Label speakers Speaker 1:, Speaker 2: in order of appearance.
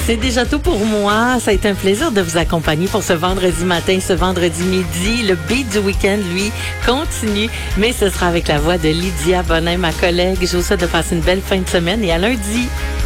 Speaker 1: C'est déjà tout pour moi. Ça a été un plaisir de vous accompagner pour ce vendredi matin, ce vendredi midi. Le beat du week-end, lui, continue, mais ce sera avec la voix de Lydia Bonin, ma collègue. Je vous souhaite de passer une belle fin de semaine et à lundi.